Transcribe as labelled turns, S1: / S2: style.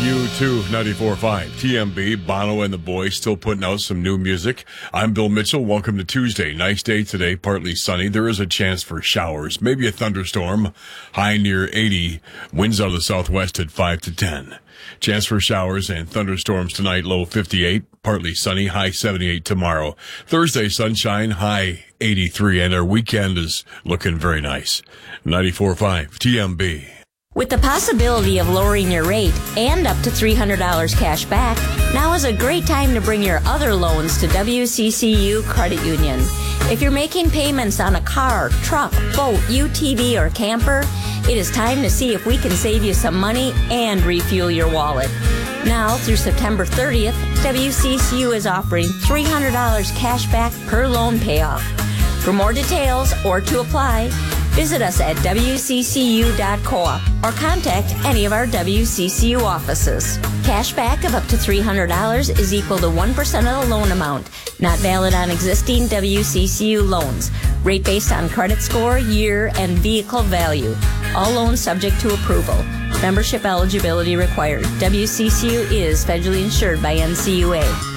S1: U2 94.5 TMB. Bono and the Boys still putting out some new music. I'm Bill Mitchell. Welcome to Tuesday. Nice day today, partly sunny. There is a chance for showers, maybe a thunderstorm. High near 80. Winds out of the southwest at 5 to 10. Chance for showers and thunderstorms tonight, low 58. Partly sunny, high 78 tomorrow. Thursday, sunshine, high 83. And our weekend is looking very nice. 94.5 TMB.
S2: With the possibility of lowering your rate and up to $300 cash back, now is a great time to bring your other loans to WCCU Credit Union. If you're making payments on a car, truck, boat, UTV, or camper, it is time to see if we can save you some money and refuel your wallet. Now, through September 30th, WCCU is offering $300 cash back per loan payoff. For more details or to apply, visit us at wccu.coop or contact any of our WCCU offices. Cash back of up to $300 is equal to 1% of the loan amount, not valid on existing WCCU loans. Rate based on credit score, year, and vehicle value. All loans subject to approval. Membership eligibility required. WCCU is federally insured by NCUA.